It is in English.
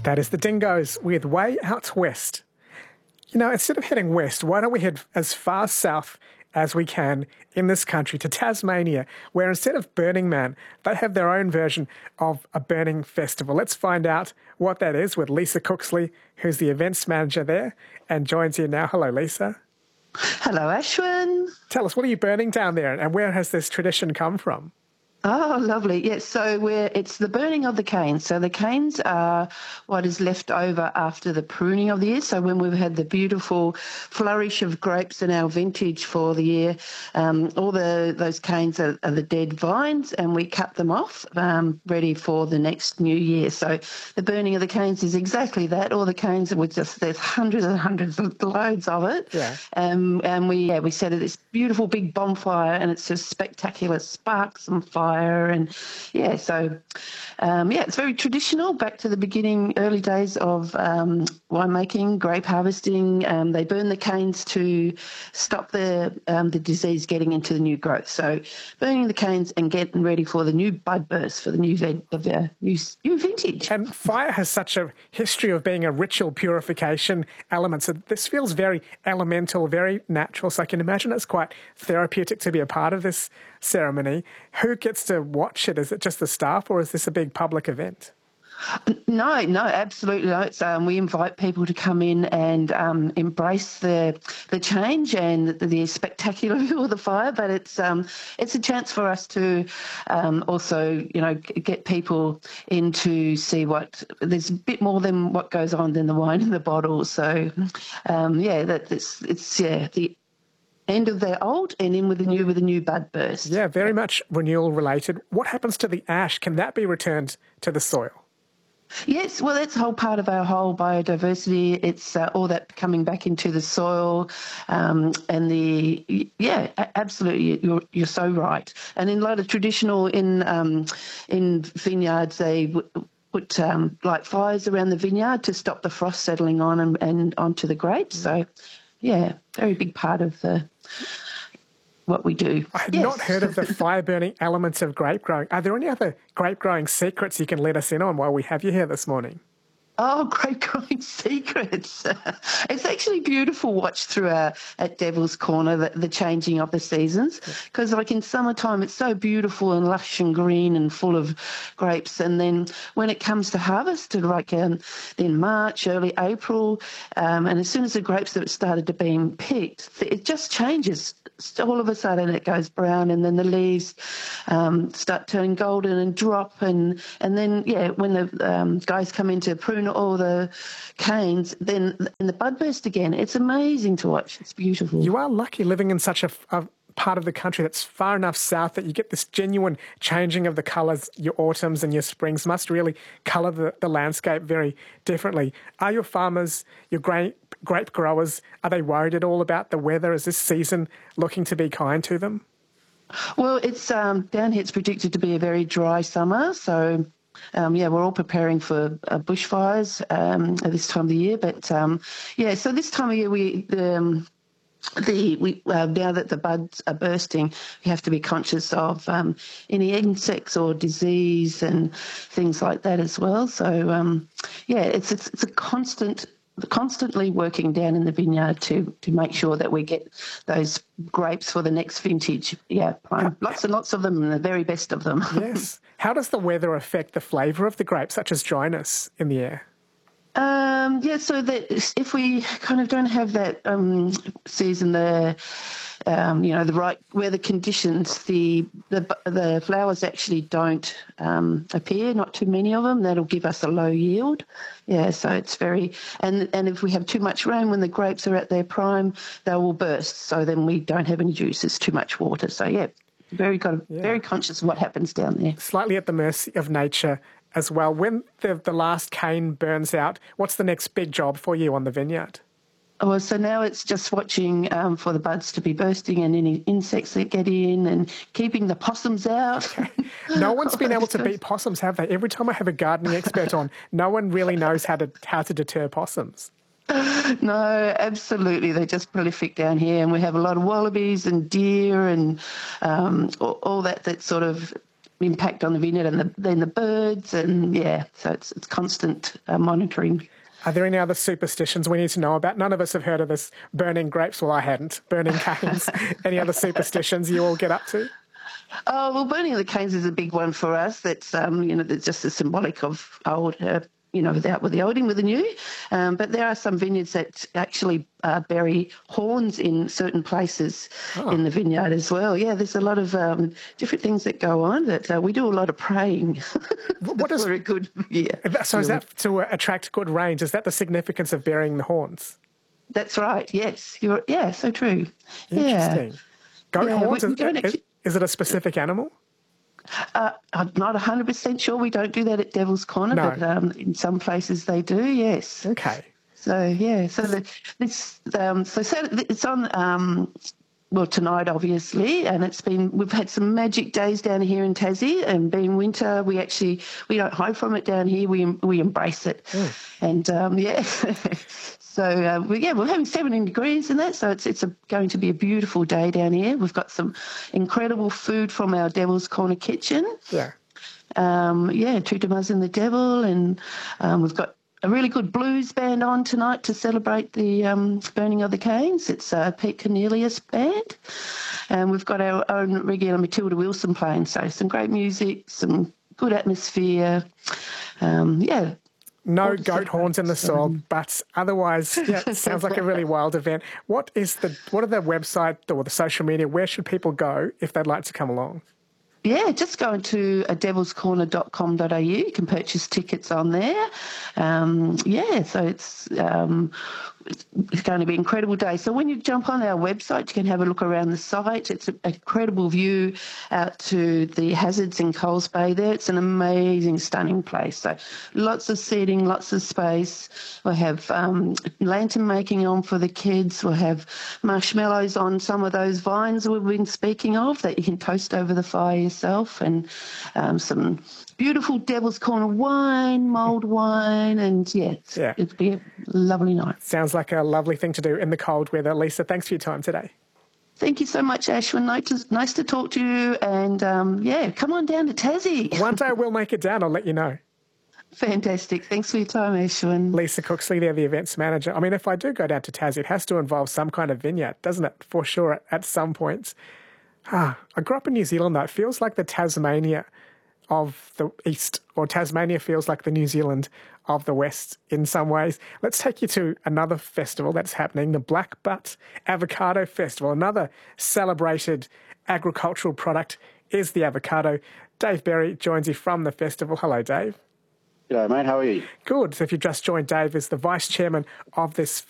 That is the Dingoes with Way Out West. You know, instead of heading west, why don't we head as far south as we can in this country to Tasmania, where instead of Burning Man, they have their own version of a burning festival. Let's find out what that is with Lisa Cooksley, who's the events manager there and joins you now. Hello, Lisa. Hello, Ashwin. Tell us, what are you burning down there and where has this tradition come from? Oh, lovely. Yes, so it's the burning of the canes. So the canes are what is left over after the pruning of the year. So when we've had the beautiful flourish of grapes in our vintage for the year, all those canes are the dead vines, and we cut them off, ready for the next new year. So the burning of the canes is exactly that. All the canes, there's hundreds and hundreds of loads of it. Yeah. And we set this beautiful big bonfire, and it's just spectacular sparks and fire. And it's very traditional, back to the beginning, early days of winemaking, grape harvesting. They burn the canes to stop the disease getting into the new growth. So burning the canes and getting ready for the new bud burst, for the new vintage. And fire has such a history of being a ritual purification element. So this feels very elemental, very natural. So I can imagine it's quite therapeutic to be a part of this ceremony. Who gets to watch it? Is it just the staff, or is this a big public event? No, absolutely not. We invite people to come in and embrace the change and the spectacular view of the fire. But it's a chance for us to also, get people in to see there's a bit more than what goes on than the wine in the bottle. So, it's the end of their old and in with the new bud burst. Yeah, very much renewal related. What happens to the ash? Can that be returned to the soil? Yes, well, that's a whole part of our whole biodiversity. It's all that coming back into the soil, absolutely, you're so right. And in a lot of traditional in vineyards, they put light fires around the vineyard to stop the frost settling on and onto the grapes. So, yeah, very big part of what we do. I had not heard of the fire-burning elements of grape growing. Are there any other grape-growing secrets you can let us in on while we have you here this morning? Oh, grape growing secrets. It's actually beautiful watch through at Devil's Corner, the changing of the seasons, because like in summertime it's so beautiful and lush and green and full of grapes, and then when it comes to harvest, like in March, early April, and as soon as the grapes that started to being picked, it just changes. All of a sudden it goes brown, and then the leaves start turning golden and drop, and then when the guys come in to prune all the canes, then the bud burst again. It's amazing to watch. It's beautiful. You are lucky living in such a part of the country that's far enough south that you get this genuine changing of the colours. Your autumns and your springs must really colour the landscape very differently. Are your farmers, your grape growers, are they worried at all about the weather? Is this season looking to be kind to them? Well, it's down here it's predicted to be a very dry summer, so we're all preparing for bushfires at this time of the year. But so this time of year now that the buds are bursting, we have to be conscious of any insects or disease and things like that as well. So it's a constantly working down in the vineyard to make sure that we get those grapes for the next vintage. Yeah, lots and lots of them, and the very best of them. Yes. How does the weather affect the flavour of the grapes, such as dryness in the air? So that if we kind of don't have that season there, the right weather conditions, the flowers actually don't appear, not too many of them. That'll give us a low yield. Yeah, so it's very, and if we have too much rain when the grapes are at their prime, they will burst. So then we don't have any juice. It's too much water. So very conscious of what happens down there. Slightly at the mercy of nature as well. When the last cane burns out, what's the next big job for you on the vineyard? Well, so now it's just watching for the buds to be bursting and any insects that get in, and keeping the possums out. No one's been able to beat possums, have they? Every time I have a gardening expert on, no one really knows how to deter possums. No, absolutely. They're just prolific down here, and we have a lot of wallabies and deer and all that sort of impact on the vineyard and then the birds, and so it's constant monitoring. Are there any other superstitions we need to know about? None of us have heard of this burning grapes. Well, I hadn't. Burning canes. Any other superstitions you all get up to? Oh, well, burning of the canes is a big one for us. That's, that's just a symbolic of old, without with the old in with the new. But there are some vineyards that actually bury horns in certain places in the vineyard as well. Yeah, there's a lot of different things that go on. That we do a lot of praying. What is very good? Yeah. So is that to attract good rains? Is that the significance of burying the horns? That's right. Yes, so true. Interesting. Yeah. Goat horns. Is it a specific animal? I'm not 100% sure. We don't do that at Devil's Corner, but in some places they do. Yes. Okay. So it's on. Tonight obviously, and we've had some magic days down here in Tassie, and being winter, we don't hide from it down here. We embrace it, and So we're having 17 degrees and that, so it's going to be a beautiful day down here. We've got some incredible food from our Devil's Corner kitchen. Yeah. Tutumas and the Devil, and we've got a really good blues band on tonight to celebrate the burning of the canes. It's Pete Cornelius Band, and we've got our own regular Matilda Wilson playing. So some great music, some good atmosphere. No goat horns in the soil, but otherwise, it sounds like a really wild event. What are the website or the social media? Where should people go if they'd like to come along? Yeah, just go to devilscorner.com.au. You can purchase tickets on there. So it's going to be an incredible day. So when you jump on our website, you can have a look around the site. It's an incredible view out to the hazards in Coles Bay there. It's an amazing, stunning place. So lots of seating, lots of space. We'll have lantern making on for the kids. We'll have marshmallows on some of those vines we've been speaking of that you can toast over the fire yourself, and some beautiful Devil's Corner wine, mulled wine, and it'll be a lovely night. Sounds like a lovely thing to do in the cold weather. Lisa, thanks for your time today. Thank you so much, Ashwin. Nice to talk to you, and come on down to Tassie. One day we'll make it down. I'll let you know. Fantastic. Thanks for your time, Ashwin. Lisa Cooksley there, the events manager. I mean, if I do go down to Tassie, it has to involve some kind of vineyard, doesn't it? For sure, at some point. I grew up in New Zealand, though. It feels like the Tasmania of the East, or Tasmania feels like the New Zealand of the West in some ways. Let's take you to another festival that's happening, the Black Butt Avocado Festival. Another celebrated agricultural product is the avocado. Dave Berry joins you from the festival. Hello, Dave. G'day, mate. How are you? Good. So if you just joined, Dave is the vice chairman of this